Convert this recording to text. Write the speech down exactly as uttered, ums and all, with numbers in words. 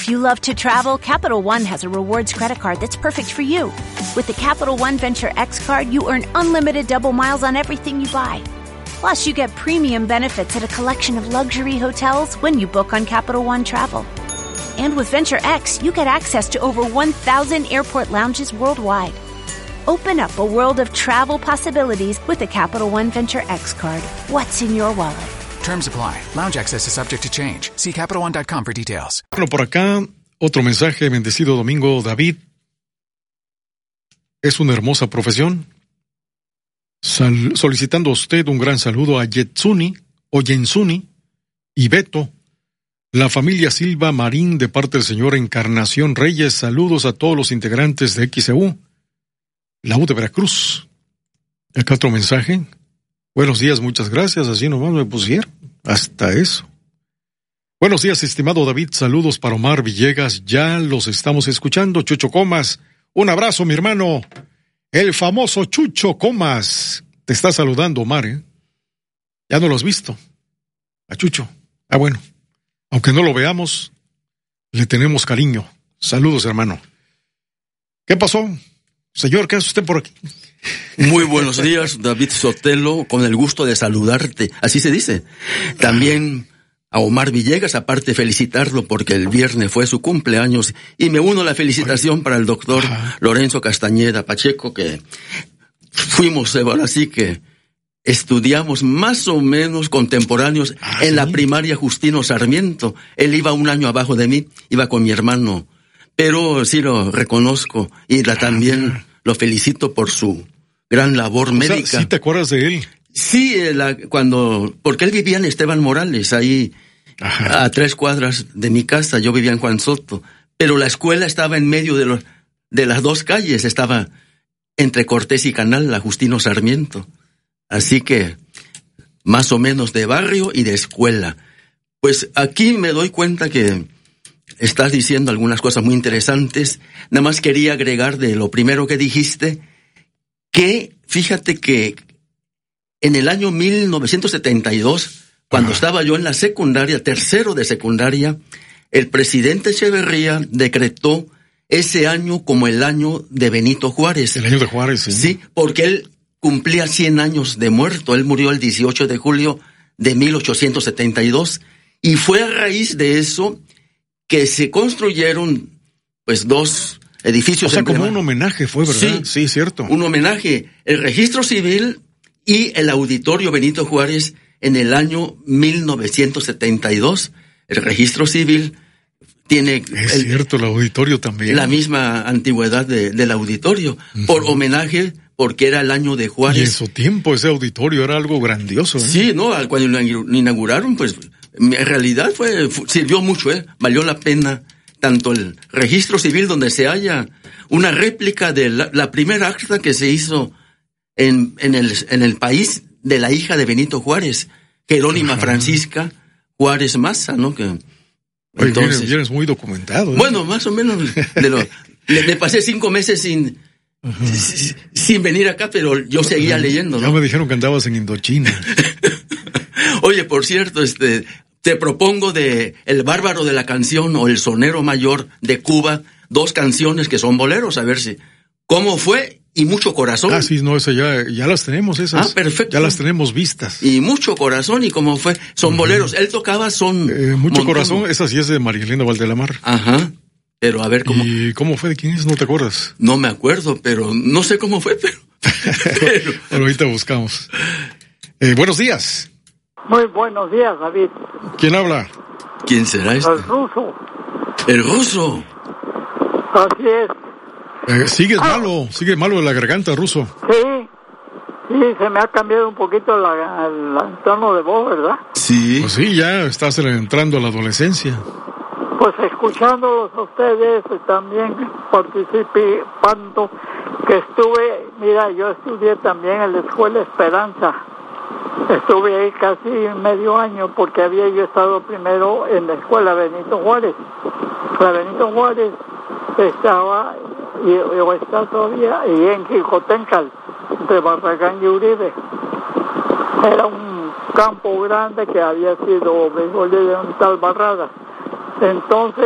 If you love to travel, Capital One has a rewards credit card that's perfect for you. With the Capital One Venture X card, you earn unlimited double miles on everything you buy. Plus, you get premium benefits at a collection of luxury hotels when you book on Capital One Travel. And with Venture X, you get access to over one thousand airport lounges worldwide. Open up a world of travel possibilities with the Capital One Venture X card. What's in your wallet? Terms apply. Lounge access is subject to change. See Capital One dot com for details. Bueno, por acá, otro mensaje. Bendecido domingo, David. Es una hermosa profesión. Sal- solicitando a usted un gran saludo a Yetsuni, o Yensuni y Beto, la familia Silva Marín, de parte del señor Encarnación Reyes. Saludos a todos los integrantes de X E U, la U de Veracruz. Acá otro mensaje. Buenos días, muchas gracias. Así nomás me pusieron. Hasta eso. Buenos días, estimado David. Saludos para Omar Villegas. Ya los estamos escuchando. Chucho Comas. Un abrazo, mi hermano. El famoso Chucho Comas. Te está saludando, Omar, ¿eh? Ya no lo has visto. A Chucho. Ah, bueno. Aunque no lo veamos, le tenemos cariño. Saludos, hermano. ¿Qué pasó? Señor, ¿qué hace usted por aquí? Muy buenos días, David Sotelo, con el gusto de saludarte. Así se dice. También a Omar Villegas, aparte felicitarlo porque el viernes fue su cumpleaños, y me uno a la felicitación para el doctor Lorenzo Castañeda Pacheco, que fuimos, ahora sí que estudiamos más o menos contemporáneos en la primaria Justino Sarmiento. Él iba un año abajo de mí, iba con mi hermano, pero sí lo reconozco y la, también lo felicito por su gran labor o médica. Sea, ¿sí te acuerdas de él? Sí, la, cuando, porque él vivía en Esteban Morales, ahí Ajá. a tres cuadras de mi casa. Yo vivía en Juan Soto, pero la escuela estaba en medio de los, de las dos calles, estaba entre Cortés y Canal, la Justino Sarmiento. Así que, más o menos de barrio y de escuela. Pues aquí me doy cuenta que estás diciendo algunas cosas muy interesantes. Nada más quería agregar de lo primero que dijiste, que fíjate que en el año mil novecientos setenta y dos, cuando Ajá. estaba yo en la secundaria, tercero de secundaria, el presidente Echeverría decretó ese año como el año de Benito Juárez. El año de Juárez, sí. Sí, porque él cumplía cien años de muerto. Él murió el dieciocho de julio de mil ochocientos setenta y dos, y fue a raíz de eso que se construyeron pues dos edificios. O sea, como un homenaje fue, ¿verdad? Sí, sí, cierto. Un homenaje. El registro civil y el auditorio Benito Juárez en el año mil novecientos setenta y dos. El registro civil tiene... Es el, cierto, el auditorio también. La misma antigüedad de, del auditorio, uh-huh. por homenaje, porque era el año de Juárez. Y en su tiempo ese auditorio era algo grandioso, ¿eh? Sí, no, cuando lo inauguraron, pues en realidad fue, sirvió mucho, ¿eh? Valió la pena tanto el registro civil, donde se halla una réplica de la, la primera acta que se hizo en, en, el, en el país de la hija de Benito Juárez, Jerónima Ajá. Francisca Juárez Maza, ¿no? Que Oye, entonces, vienes, vienes muy documentado, ¿eh? Bueno, más o menos de lo, le, le pasé cinco meses sin, sin sin venir acá, pero yo seguía Ajá. leyendo, ¿no? Ya me dijeron que andabas en Indochina. Oye, por cierto, este, te propongo de El Bárbaro de la Canción o El Sonero Mayor de Cuba, dos canciones que son boleros, a ver si, ¿cómo fue? Y Mucho Corazón. Ah, sí, no, esas ya, ya las tenemos, esas. Ah, perfecto. Ya las tenemos vistas. Y Mucho Corazón, ¿y cómo fue? Son uh-huh. boleros. Él tocaba son... Eh, Mucho Montuno. Corazón, esa sí es de María Elena Valdelamar. Ajá. Pero a ver cómo... ¿Y cómo fue? ¿De quién es? ¿No te acuerdas? No me acuerdo, pero no sé cómo fue, pero... pero... Bueno, ahorita buscamos. Eh, buenos días. Muy buenos días, David. ¿Quién habla? ¿Quién será este? El ruso. El ruso. Así es. Eh, sigues ah. malo, sigue malo de la garganta, ruso. Sí, sí, se me ha cambiado un poquito la, el, el tono de voz, ¿verdad? Sí. Pues sí, ya estás entrando a la adolescencia. Pues escuchándolos a ustedes, también participando, que estuve, mira, yo estudié también en la Escuela Esperanza. Estuve ahí casi medio año porque había yo estado primero en la Escuela Benito Juárez. La Benito Juárez estaba... y o está todavía y en Jicotencal, de Barragán y Uribe. Era un campo grande que había sido béisbol de un tal Barradas. Entonces